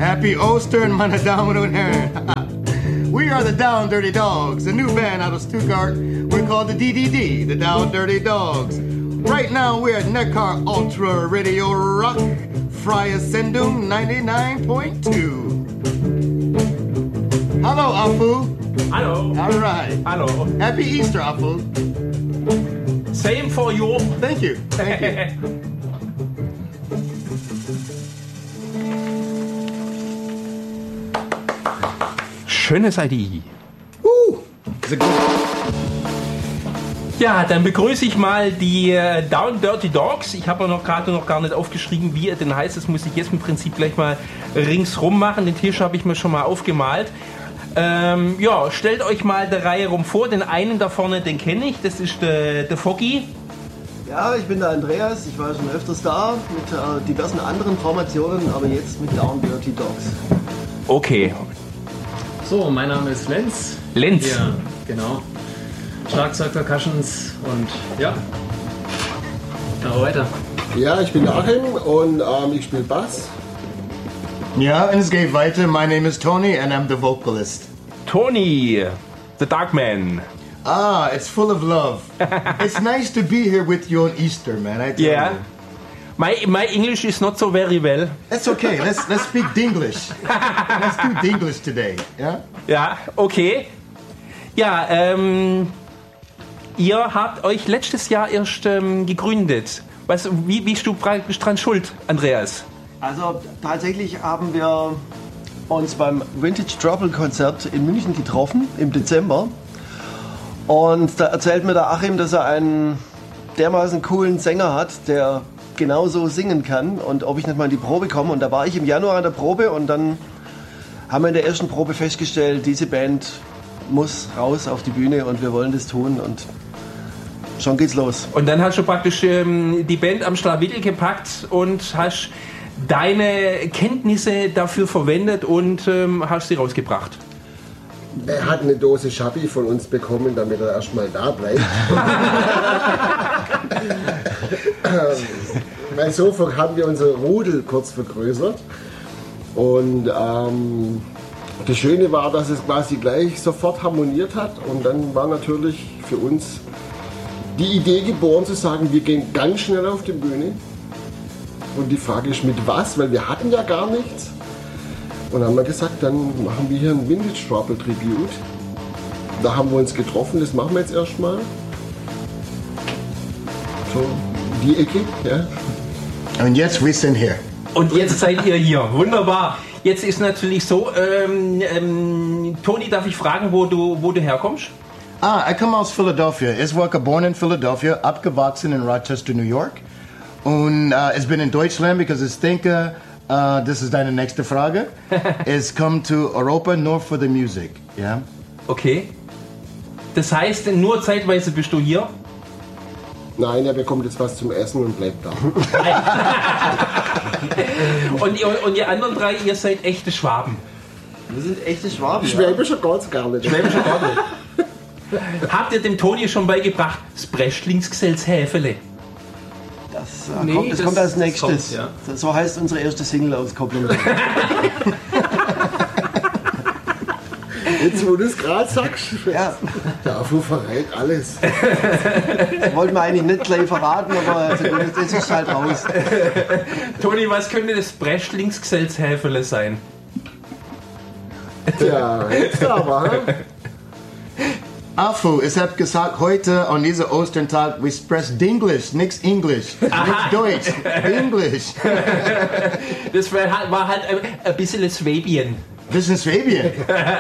Happy Ostern, meine Damen und Herren. We are the Down Dirty Dogs, a new band out of Stuttgart. We're called the DDD, the Down Dirty Dogs. Right now we're at Neckar Ultra Radio Rock, Freie Sendung 99.2. Hello, Afu. Hallo. All right. Hallo. Happy Easter, Afu. Same for you. Thank you. Thank you. Schönes ID. Is it good? Ja, dann begrüße ich mal die Down Dirty Dogs. Ich habe gerade noch gar nicht aufgeschrieben, wie er denn heißt. Das muss ich jetzt im Prinzip gleich mal ringsrum machen. Den Tisch habe ich mir schon mal aufgemalt. Ja, stellt euch mal der Reihe rum vor. Den einen da vorne, den kenne ich. Das ist der Foggy. Ja, ich bin der Andreas. Ich war schon öfters da mit diversen anderen Formationen, aber jetzt mit Down Dirty Dogs. Okay. So, mein Name ist Lenz. Lenz. Ja, genau. Schlagzeug, Percussions und ja. Aber weiter. Ja, ich bin Achim und ich spiele Bass. Ja, und es geht weiter. My name is Tony and I'm the vocalist. Tony, the Dark Man. Ah, it's full of love. It's nice to be here with you on Easter, man. I tell Yeah. you. My English is not so very well. That's okay. Let's speak Dinglish. Let's do Dinglish today. Yeah. Ja, okay. Ja, ihr habt euch letztes Jahr erst gegründet. Wie bist du praktisch dran schuld, Andreas? Also tatsächlich haben wir uns beim Vintage Trouble Konzert in München getroffen im Dezember. Und da erzählt mir der Achim, dass er einen dermaßen coolen Sänger hat, der genauso singen kann und ob ich nicht mal in die Probe komme. Und da war ich im Januar an der Probe und dann haben wir in der ersten Probe festgestellt, diese Band muss raus auf die Bühne und wir wollen das tun und schon geht's los. Und dann hast du praktisch die Band am Schlawittel gepackt und hast deine Kenntnisse dafür verwendet und hast sie rausgebracht. Er hat eine Dose Schabi von uns bekommen, damit er erstmal da bleibt. Weil so haben wir unser Rudel kurz vergrößert. Und das Schöne war, dass es quasi gleich sofort harmoniert hat. Und dann war natürlich für uns die Idee geboren zu sagen, wir gehen ganz schnell auf die Bühne. Und die Frage ist, mit was? Weil wir hatten ja gar nichts. Und dann haben wir gesagt, dann machen wir hier ein Vintage Trouble Tribute. Da haben wir uns getroffen, das machen wir jetzt erstmal. So, die Ecke, ja. And yes, we stand here. Und jetzt seid ihr hier. Wunderbar. Jetzt ist natürlich so, Toni, darf ich fragen, wo du herkommst? I come aus Philadelphia. Ich war geboren in Philadelphia, abgewachsen in Rochester, New York. Und ich bin in Deutschland, because ich denke, das ist deine nächste Frage. Es kommt zu Europa nur für die Musik, ja? Okay. Das heißt, nur zeitweise bist du hier? Nein, er bekommt jetzt was zum Essen und bleibt da. Und ihr anderen drei, ihr seid echte Schwaben. Wir sind echte Schwaben. Schwäbischer Gott gar nicht. Schwäbischer Gott. Habt ihr dem Toni schon beigebracht, das Breschlingsgeselshäfele? Das kommt als nächstes. Kommt, ja. So heißt unsere erste Single-Auskopplung. Jetzt, wo du es gerade sagst, Ja, der Afu verrät alles. das wollten wir eigentlich nicht gleich verraten, aber das ist halt raus. Toni, was könnte das Breschlingsgeselshäfele sein? Ja, jetzt aber. Hm? Afu, ich habe gesagt, heute an diesem Ostertag, wir sprechen Dinglish, nichts Englisch, nichts Deutsch, Englisch. Das war halt ein bisschen Schwäbien. Bisschen Schwäbien.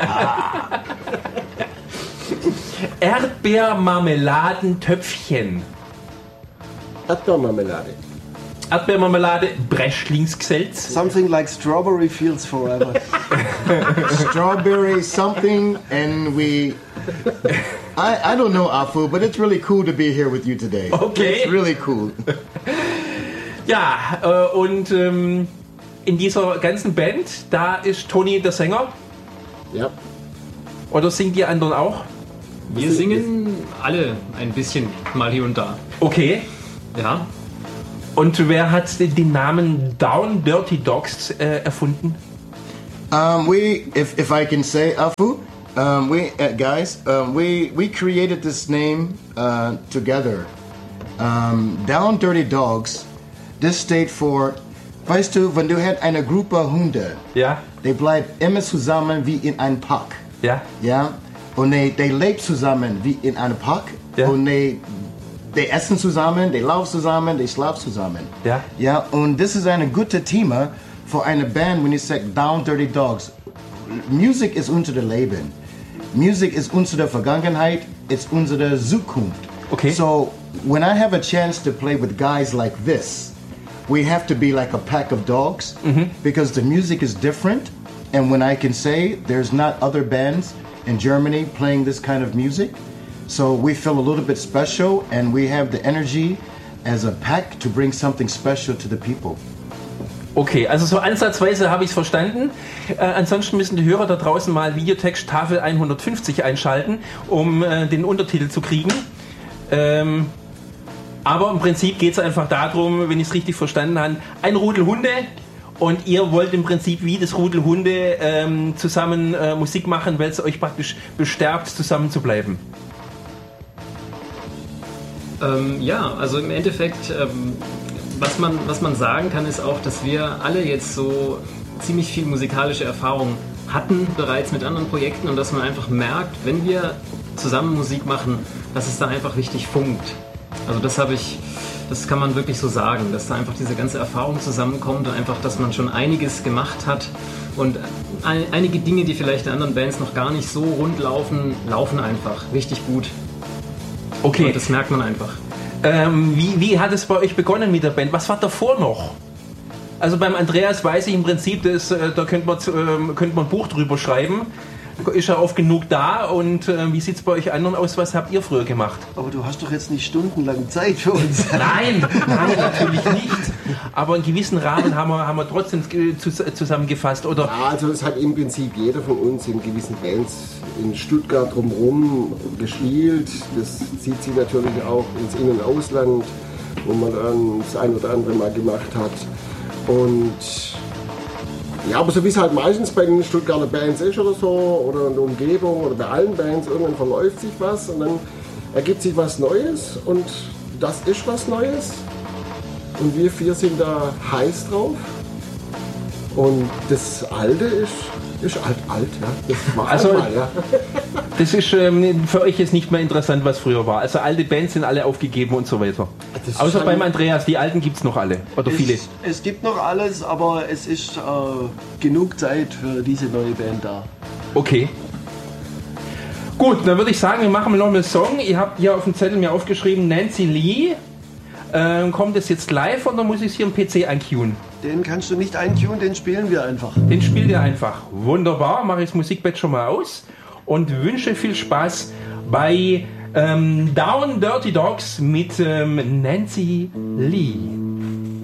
Erdbeermarmeladentöpfchen. Erdbeermarmelade. Erdbeermarmelade, Breschlingsgeselz. Something like strawberry fields forever. Strawberry something, and I don't know, Afu, but it's really cool to be here with you today. Okay. It's really cool. Ja, und in dieser ganzen Band, da ist Toni der Sänger. Ja. Oder singt ihr anderen auch? Wir singen alle ein bisschen, mal hier und da. Okay. Ja. Und wer hat den Namen Down Dirty Dogs erfunden? If I can say, Afu, we created this name together. Down Dirty Dogs. This steht for, weißt du, wenn du hast eine Gruppe Hunde, Ja, die bleibt immer zusammen wie in einem Pack. ja, Ja? Und die leben zusammen wie in einem Pack. Ja. Und die essen zusammen, die laufen zusammen, die schlafen zusammen. Ja. Ja, und das ist ein gutes Thema für eine Band, wenn ich sage Down Dirty Dogs. Musik ist unser Leben. Musik ist unsere Vergangenheit, ist unsere Zukunft. Okay. So, when I have a chance to play with guys like this, we have to be like a pack of dogs because the music is different. And when I can say there's not other bands in Germany playing this kind of music, so we feel a little bit special and we have the energy as a pack to bring something special to the people. Okay, also so ansatzweise habe ich es verstanden. Ansonsten müssen die Hörer da draußen mal Videotext Tafel 150 einschalten, um den Untertitel zu kriegen. Aber im Prinzip geht es einfach darum, wenn ich es richtig verstanden habe, ein Rudel Hunde und ihr wollt im Prinzip wie das Rudel Hunde zusammen Musik machen, weil es euch praktisch bestärkt, zusammen zu bleiben. Ja, also im Endeffekt, was man sagen kann, ist auch, dass wir alle jetzt so ziemlich viel musikalische Erfahrung hatten bereits mit anderen Projekten und dass man einfach merkt, wenn wir zusammen Musik machen, dass es da einfach richtig funkt. Also das kann man wirklich so sagen, dass da einfach diese ganze Erfahrung zusammenkommt und einfach, dass man schon einiges gemacht hat und einige Dinge, die vielleicht in anderen Bands noch gar nicht so rund laufen, laufen einfach richtig gut. Okay. Und das merkt man einfach. Wie hat es bei euch begonnen mit der Band? Was war davor noch? Also beim Andreas weiß ich im Prinzip, da könnte man ein Buch drüber schreiben. Ist ja oft genug da. Und wie sieht es bei euch anderen aus? Was habt ihr früher gemacht? Aber du hast doch jetzt nicht stundenlang Zeit für uns. Nein, natürlich nicht. Aber einen gewissen Rahmen haben wir trotzdem zusammengefasst. Oder? Ja, also es hat im Prinzip jeder von uns in gewissen Bands in Stuttgart drumherum gespielt. Das zieht sich natürlich auch ins In- und Ausland, wo man dann das ein oder andere mal gemacht hat. Und ja, aber so wie es halt meistens bei den Stuttgarter Bands ist oder so, oder in der Umgebung oder bei allen Bands, irgendwann verläuft sich was und dann ergibt sich was Neues und das ist was Neues. Und wir vier sind da heiß drauf. Und das Alte ist alt, ja. Das war Also, einmal, ja. Das ist für euch jetzt nicht mehr interessant, was früher war. Also alte Bands sind alle aufgegeben und so weiter. Das Außer schon- beim Andreas, die alten gibt es noch alle. Oder viele. Es gibt noch alles, aber es ist genug Zeit für diese neue Band da. Okay. Gut, dann würde ich sagen, wir machen noch einen Song. Ihr habt hier auf dem Zettel mir aufgeschrieben, Nancy Lee. Kommt es jetzt live oder muss ich es hier im PC eincueen? Den kannst du nicht eintunen, den spielen wir einfach. Den spielt ihr einfach. Wunderbar, mache ich das Musikbett schon mal aus und wünsche viel Spaß bei Down Dirty Dogs mit Nancy Lee.